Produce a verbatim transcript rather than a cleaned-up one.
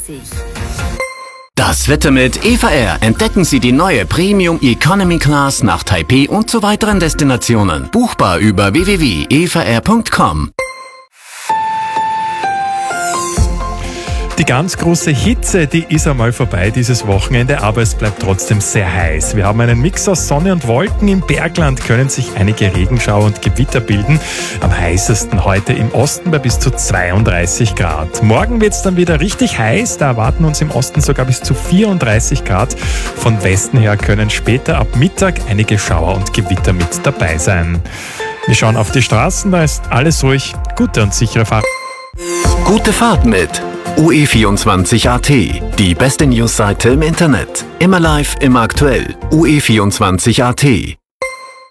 vierzig. Das Wetter mit E V R. Entdecken Sie die neue Premium Economy Class nach Taipei und zu weiteren Destinationen. Buchbar über w w w punkt e v r punkt com. Die ganz große Hitze, die ist einmal vorbei dieses Wochenende, aber es bleibt trotzdem sehr heiß. Wir haben einen Mix aus Sonne und Wolken. Im Bergland können sich einige Regenschauer und Gewitter bilden. Am heißesten heute im Osten bei bis zu zweiunddreißig Grad. Morgen wird es dann wieder richtig heiß. Da erwarten uns im Osten sogar bis zu vierunddreißig Grad. Von Westen her können später ab Mittag einige Schauer und Gewitter mit dabei sein. Wir schauen auf die Straßen, da ist alles ruhig. Gute und sichere Fahrt. Gute Fahrt mit U E vierundzwanzig Punkt a t, die beste Newsseite im Internet. Immer live, immer aktuell. U E vierundzwanzig Punkt a t